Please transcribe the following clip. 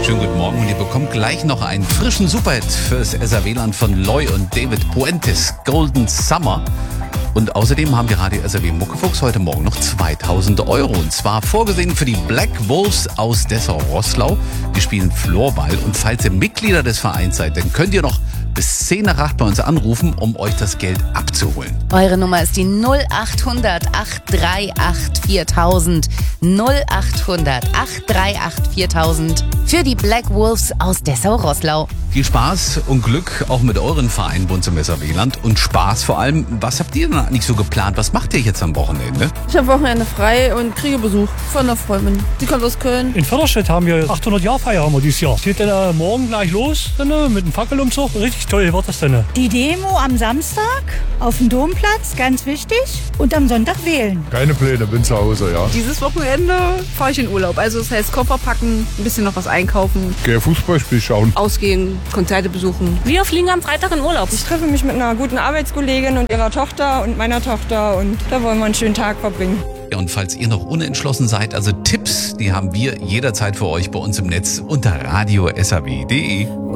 Schönen guten Morgen und ihr bekommt gleich noch einen frischen Superhit fürs SAW-Land von Loy und David Puentes, Golden Summer. Und außerdem haben die Radio SAW Muckefuchs heute Morgen noch 2000 €. Und zwar vorgesehen für die Black Wolves aus Dessau-Roßlau. Die spielen Floorball. Und falls ihr Mitglieder des Vereins seid, dann könnt ihr noch bis 10 nach 8 bei uns anrufen, um euch das Geld abzuholen. Eure Nummer ist die 0800 838 4000. 0800 838 4000 für die Black Wolves aus Dessau-Roßlau. Viel Spaß und Glück auch mit euren Vereinen bei uns im SAW-Land. Und Spaß vor allem. Was habt ihr denn eigentlich so geplant? Was macht ihr jetzt am Wochenende? Ich habe Wochenende frei und kriege Besuch von einer Freundin. Sie kommt aus Köln. In Förderstedt haben wir 800-Jahr-Feier haben wir dieses Jahr. Es geht dann morgen gleich los mit dem Fackelumzug. Richtig toll wird das dann. Die Demo am Samstag auf dem Domplatz, ganz wichtig. Und am Sonntag wählen. Keine Pläne, bin zu Hause, ja. Dieses Wochenende fahre ich in Urlaub. Also das heißt Koffer packen, ein bisschen noch was einkaufen. Gehe Fußballspiel schauen. Ausgehen, Konzerte besuchen. Wir fliegen am Freitag in Urlaub. Ich treffe mich mit einer guten Arbeitskollegin und ihrer Tochter und meiner Tochter und da wollen wir einen schönen Tag verbringen. Ja, und falls ihr noch unentschlossen seid, also Tipps, die haben wir jederzeit für euch bei uns im Netz unter radiosaw.de.